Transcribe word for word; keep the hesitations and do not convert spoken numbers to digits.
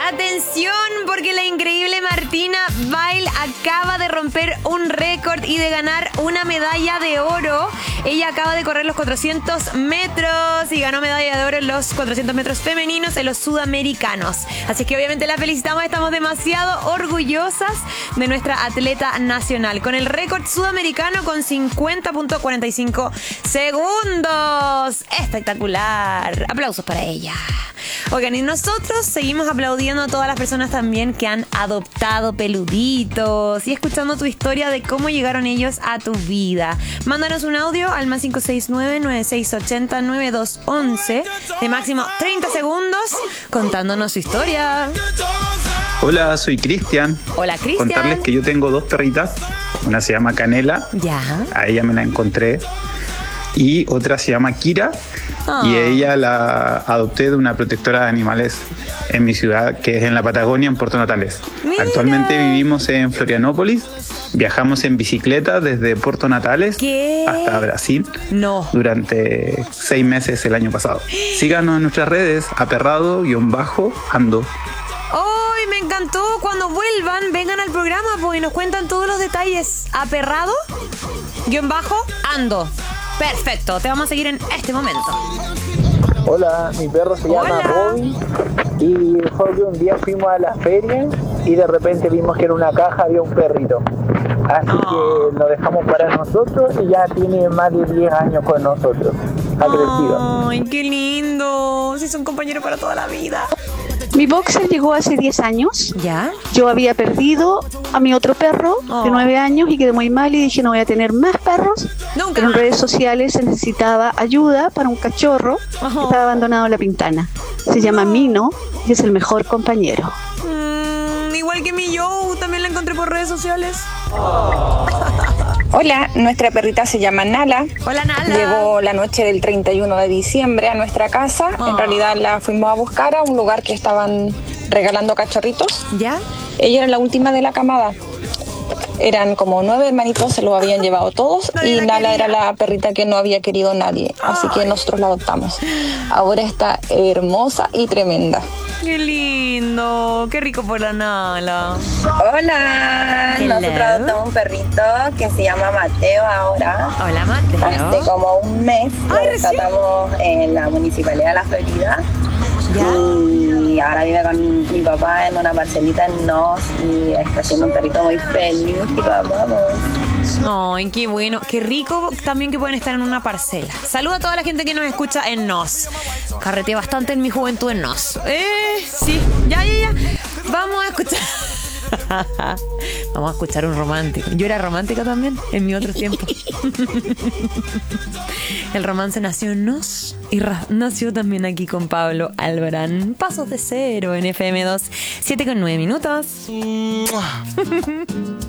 Atención, porque la increíble Martina Bail acaba de romper un récord y de ganar una medalla de oro. Ella acaba de correr los cuatrocientos metros y ganó medalla de oro en los cuatrocientos metros femeninos en los sudamericanos. Así que obviamente la felicitamos, estamos demasiado orgullosas de nuestra atleta nacional. Con el récord sudamericano con cincuenta punto cuarenta y cinco segundos. Espectacular. Aplausos para ella. Oigan, y nosotros seguimos aplaudiendo a todas las personas también que han adoptado peluditos y escuchando tu historia de cómo llegaron ellos a tu vida. Mándanos un audio al más cinco seis nueve, nueve seis ocho cero, nueve dos uno uno de máximo treinta segundos contándonos su historia. Hola, soy Cristian. Hola, Cristian. Contarles que yo tengo dos perritas. Una se llama Canela. Ya. A ella me la encontré. Y otra se llama Kira. Oh. Y ella la adopté de una protectora de animales en mi ciudad, que es en la Patagonia, en Puerto Natales. Mira. Actualmente vivimos en Florianópolis. Viajamos en bicicleta desde Puerto Natales ¿Qué? hasta Brasil. No. Durante seis meses el año pasado. Síganos en nuestras redes, aperrado-ando. ¡Ay, me encantó! Cuando vuelvan, vengan al programa porque nos cuentan todos los detalles. Aperrado, guión bajo, ando. Perfecto, te vamos a seguir en este momento. Hola, mi perro se llama Hola. Robin y fue que un día fuimos a la feria y de repente vimos que en una caja había un perrito. Así Oh. que lo dejamos para nosotros y ya tiene más de diez años con nosotros. Ha crecido. ¡Ay, qué lindo! Si son compañeros para toda la vida. Mi boxer llegó hace diez años. ¿Ya? Yo había perdido a mi otro perro Oh. de nueve años y quedé muy mal y dije no voy a tener más perros. Nunca Pero en más. redes sociales se necesitaba ayuda para un cachorro Oh. que estaba abandonado en La Pintana. Se llama Mino y es el mejor compañero. Mm, igual que mi Joe, también la encontré por redes sociales. Hola, nuestra perrita se llama Nala. Hola, Nala. Llegó la noche del treinta y uno de diciembre a nuestra casa. Oh. En realidad la fuimos a buscar a un lugar que estaban regalando cachorritos. ¿Ya? Ella era la última de la camada. Eran como nueve hermanitos, se los habían llevado todos. Nadie Y la Nala quería. era la perrita que no había querido nadie. Así que nosotros la adoptamos. Ahora está hermosa y tremenda. ¡Qué lindo! ¡Qué rico por la Nala! Hola, Hello. nosotros adoptamos un perrito que se llama Mateo ahora. Hola, Hace Mateo. como un mes lo Ay, recién. rescatamos en la Municipalidad de La Florida. ¿Ya? Y ahora vive con mi papá en una parcelita en Nos y está siendo un perrito muy feliz y lo amamos. Ay, qué bueno. Qué rico también que pueden estar en una parcela. Saluda a toda la gente que nos escucha en Nos. Carreteé bastante en mi juventud en Nos. Eh, sí. Ya, ya, ya. Vamos a escuchar. Vamos a escuchar un romántico. Yo era romántica también en mi otro tiempo. El romance nació en Nos y ra- nació también aquí con Pablo Alborán. Pasos de cero en F M dos, siete con nueve minutos.